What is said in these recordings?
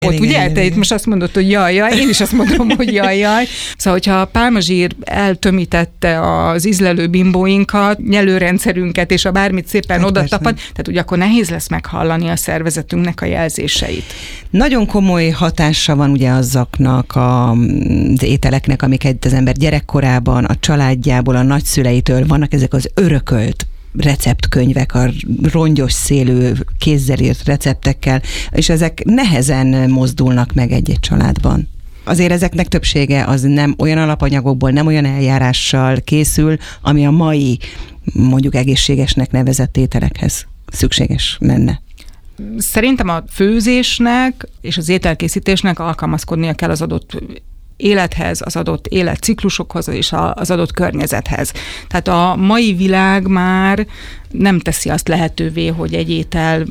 Ott ugye, te itt most azt mondod, hogy jaj, én is azt mondom, hogy jaj. Szóval, hogyha a pálmazsír eltömítette az ízlelő bimbóinkat, nyelőrendszerünket, és a bármit szépen oda tapad, tehát ugye akkor nehéz lesz meghallani a szervezetünknek a jelzéseit. Nagyon komoly hatása van ugye azoknak az ételeknek, amiket az ember gyerekkorában, a családjából, a nagyszüleitől vannak ezek az örökölt receptkönyvek, a rongyos szélű, kézzel írt receptekkel, és ezek nehezen mozdulnak meg egy-egy családban. Azért ezeknek többsége az nem olyan alapanyagokból, nem olyan eljárással készül, ami a mai, mondjuk egészségesnek nevezett ételekhez szükséges lenne. Szerintem a főzésnek és az ételkészítésnek alkalmazkodnia kell az adott élethez, az adott életciklusokhoz és az adott környezethez. Tehát a mai világ már nem teszi azt lehetővé, hogy egy étel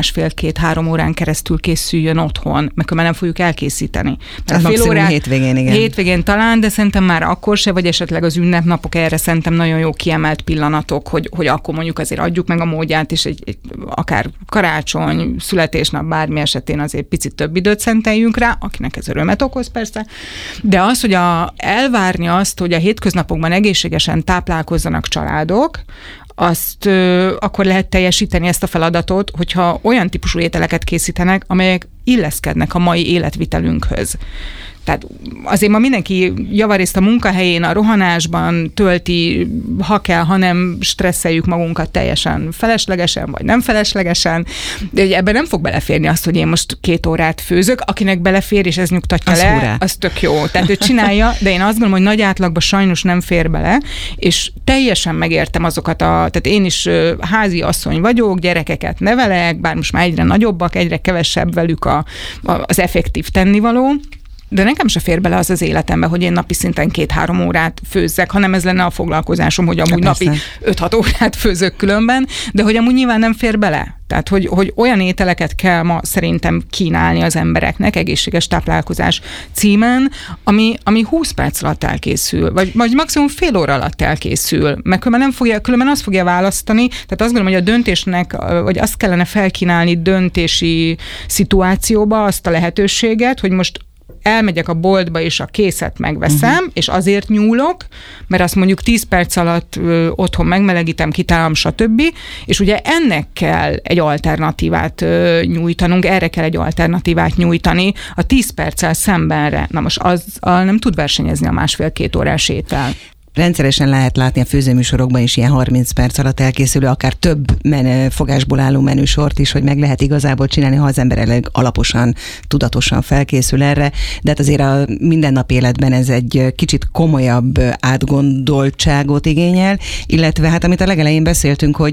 1,5-2-3 órán keresztül készüljön otthon, mert nem fogjuk elkészíteni. Mert fél órán, hétvégén, igen. Hétvégén talán, de szerintem már akkor se, vagy esetleg az ünnepnapok erre szerintem nagyon jó kiemelt pillanatok, hogy akkor mondjuk azért adjuk meg a módját, és egy akár karácsony, születésnap, bármi esetén azért picit több időt szenteljünk rá, akinek ez örömet okoz persze, de az, hogy elvárni azt, hogy a hétköznapokban egészségesen táplálkozzanak családok, azt akkor lehet teljesíteni ezt a feladatot, hogyha olyan típusú ételeket készítenek, amelyek illeszkednek a mai életvitelünkhöz. Tehát azért ma mindenki javarészt a munkahelyén, a rohanásban tölti, ha kell, ha nem stresszeljük magunkat teljesen feleslegesen, vagy nem feleslegesen, de ebben nem fog beleférni azt, hogy én most 2 órát főzök, akinek belefér, és ez nyugtatja az le, hurrá. Az tök jó. Tehát ő csinálja, de én azt gondolom, hogy nagy átlagban sajnos nem fér bele, és teljesen megértem azokat tehát én is házi asszony vagyok, gyerekeket nevelek, bár most már egyre nagyobbak, egyre kevesebb velük az effektív tennivaló, de nekem se fér bele az életembe, hogy én napi szinten 2-3 órát főzzek, hanem ez lenne a foglalkozásom, hogy amúgy napi 5-6 órát főzök különben, de hogy amúgy nyilván nem fér bele. Tehát, hogy olyan ételeket kell ma szerintem kínálni az embereknek egészséges táplálkozás címen, ami 20 perc alatt elkészül, vagy maximum fél óra alatt elkészül, mert különben azt fogja választani, tehát azt gondolom, hogy a döntésnek, vagy azt kellene felkínálni döntési szituációba azt a lehetőséget, hogy most elmegyek a boltba, és a készet megveszem, és azért nyúlok, mert azt mondjuk 10 perc alatt otthon megmelegítem, kitálom, stb. És ugye ennek kell egy alternatívát nyújtanunk, erre kell egy alternatívát nyújtani a 10 perccel szembenre. Na most az nem tud versenyezni a 1,5-2 órás étel. Rendszeresen lehet látni a főzőműsorokban is ilyen 30 perc alatt elkészülő, akár több fogásból álló menüsort is, hogy meg lehet igazából csinálni, ha az ember elég alaposan, tudatosan felkészül erre, de hát azért a mindennapi életben ez egy kicsit komolyabb átgondoltságot igényel, illetve hát amit a legelején beszéltünk, hogy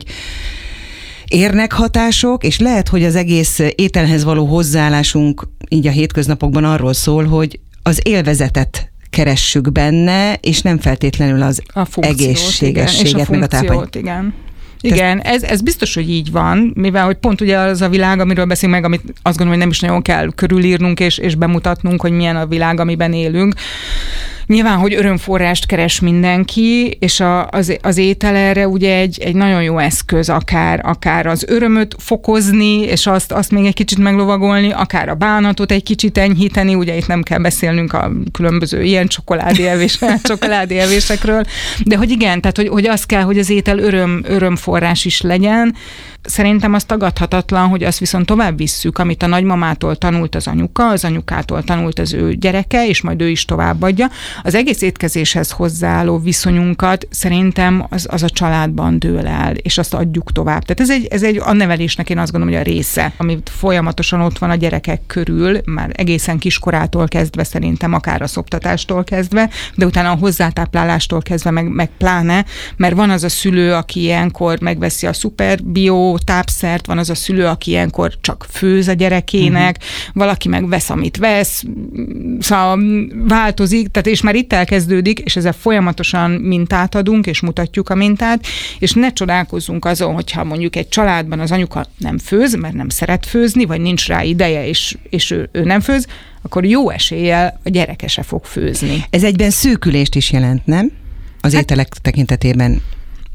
érnek hatások, és lehet, hogy az egész ételhez való hozzáállásunk így a hétköznapokban arról szól, hogy az élvezetet keressük benne, és nem feltétlenül az egészségességet, meg a tápanyagot. Igen, ez biztos, hogy így van, mivel hogy pont ugye az a világ, amiről beszélünk meg, amit azt gondolom, hogy nem is nagyon kell körülírnunk és bemutatnunk, hogy milyen a világ, amiben élünk. Nyilván, hogy örömforrást keres mindenki, és az étel erre ugye egy nagyon jó eszköz, akár az örömöt fokozni, és azt még egy kicsit meglovagolni, akár a bánatot egy kicsit enyhíteni, ugye itt nem kell beszélnünk a különböző ilyen csokoládéelvésekről, de hogy igen, tehát hogy az kell, hogy az étel örömforrás is legyen. Szerintem az tagadhatatlan, hogy azt viszont tovább visszük, amit a nagymamától tanult az anyuka, az anyukától tanult az ő gyereke, és majd ő is továbbadja. Az egész étkezéshez hozzáálló viszonyunkat szerintem az a családban dől el, és azt adjuk tovább. Tehát ez egy a nevelésnek én azt gondolom, hogy a része, amit folyamatosan ott van a gyerekek körül, már egészen kiskorától kezdve szerintem, akár a szoptatástól kezdve, de utána a hozzátáplálástól kezdve meg pláne, mert van az a szülő, aki ilyenkor megveszi a szuper bio tápszert, van az a szülő, aki ilyenkor csak főz a gyerekének, valaki meg vesz, amit vesz, szóval változik, tehát és már itt elkezdődik, és ezzel folyamatosan mintát adunk, és mutatjuk a mintát, és ne csodálkozzunk azon, hogyha mondjuk egy családban az anyuka nem főz, mert nem szeret főzni, vagy nincs rá ideje, és ő nem főz, akkor jó eséllyel a gyereke se fog főzni. Ez egyben szűkülést is jelent, nem? Az ételek tekintetében.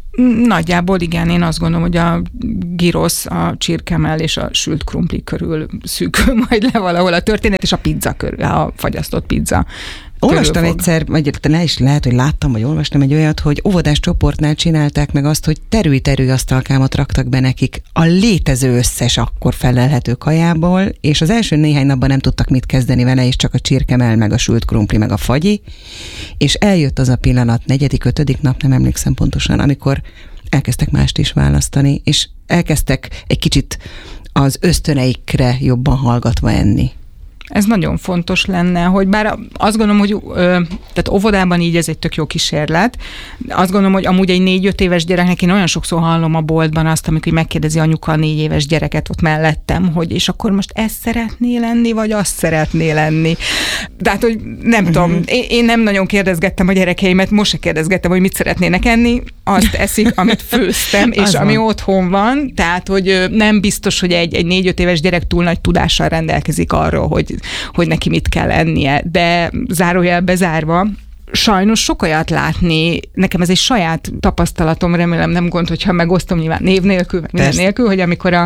Nagyjából igen, én azt gondolom, hogy a gyrosz, a csirkemell és a sült krumpli körül szűkül majd le valahol a történet, és a pizza körül, a fagyasztott pizza. Olvastam egyszer, vagy le is lehet, hogy láttam, vagy olvastam egy olyat, hogy óvodás csoportnál csinálták meg azt, hogy terülj asztalkámat raktak be nekik a létező összes akkor felelhető kajából, és az első néhány napban nem tudtak mit kezdeni vele, és csak a csirkemell, meg a sült krumpli, meg a fagyi, és eljött az a pillanat, 4., 5. nap, nem emlékszem pontosan, amikor elkezdtek mást is választani, és elkezdtek egy kicsit az ösztöneikre jobban hallgatva enni. Ez nagyon fontos lenne, hogy bár azt gondolom, hogy tehát óvodában így ez egy tök jó kísérlet. Azt gondolom, hogy amúgy egy 4-5 éves gyereknek én olyan sokszor hallom a boltban azt, amikor megkérdezi anyuka a 4 éves gyereket ott mellettem, hogy és akkor most ezt szeretné lenni, vagy azt szeretné lenni. Tehát, hogy nem tudom, én nem nagyon kérdezgettem a gyerekeimet, most se kérdezgettem, hogy mit szeretnének enni, azt eszik, amit főztem, és ami otthon van, tehát, hogy nem biztos, hogy egy 4-5 éves gyerek túl nagy tudással rendelkezik arról, hogy neki mit kell ennie, de zárójelbe zárva, sajnos sok olyat látni, nekem ez egy saját tapasztalatom, remélem nem gond, hogyha megosztom nyilván név nélkül, meg minden nélkül, hogy amikor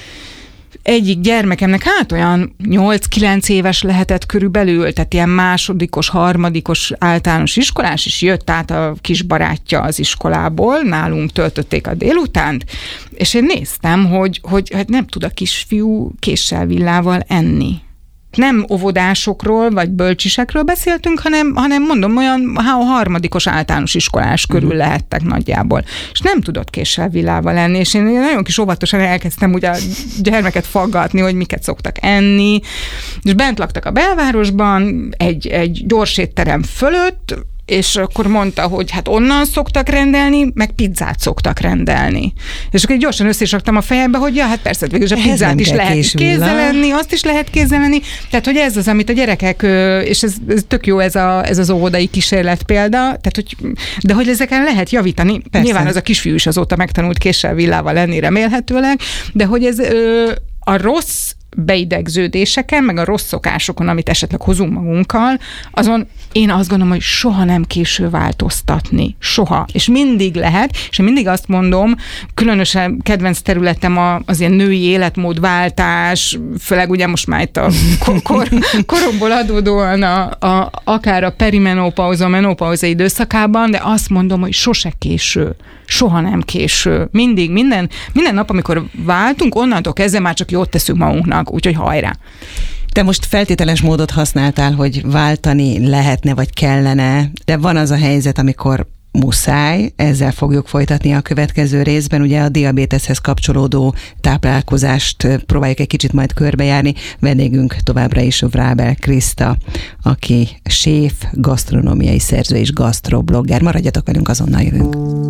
egyik gyermekemnek olyan 8-9 éves lehetett körülbelül, tehát ilyen másodikos, harmadikos általános iskolás, is jött át a kis barátja az iskolából, nálunk töltötték a délutánt, és én néztem, hogy hát nem tud a kisfiú késsel villával enni. Nem óvodásokról, vagy bölcsisekről beszéltünk, hanem mondom, olyan harmadikos általános iskolás körül lehettek nagyjából. És nem tudott késsel villával lenni, és én nagyon kis óvatosan elkezdtem ugye a gyermeket faggatni, hogy miket szoktak enni, és bent laktak a belvárosban, egy gyors étterem fölött, és akkor mondta, hogy hát onnan szoktak rendelni, meg pizzát szoktak rendelni. És akkor gyorsan össze is raktam a fejembe, hogy ja, hát persze, végül a pizzát is lehet kézzel lenni, azt is lehet kézzel lenni. Tehát, hogy ez az, amit a gyerekek, és ez tök jó ez az óvodai kísérlet példa, tehát, de hogy ezeken lehet javítani. Persze. Nyilván az a kisfiú is azóta megtanult késsel villával lenni remélhetőleg, de hogy ez a rossz beidegződéseken, meg a rossz szokásokon, amit esetleg hozunk magunkkal, azon én azt gondolom, hogy soha nem késő változtatni. Soha. És mindig lehet, és én mindig azt mondom, különösen kedvenc területem az ilyen női életmódváltás, főleg ugye most már itt a koromból adódóan akár a perimenopauza, menopauza időszakában, de azt mondom, hogy sose késő. Soha nem késő. Mindig, minden nap, amikor váltunk, onnantól kezdve már csak jót teszünk magunknak, úgyhogy hajrá. Te most feltételes módot használtál, hogy váltani lehetne, vagy kellene, de van az a helyzet, amikor muszáj, ezzel fogjuk folytatni a következő részben, ugye a diabéteszhez kapcsolódó táplálkozást próbáljuk egy kicsit majd körbejárni. Vendégünk továbbra is Wrábel Kriszta, aki séf, gasztronómiai szerző és gasztroblogger. Maradjatok velünk, azonnal jövünk.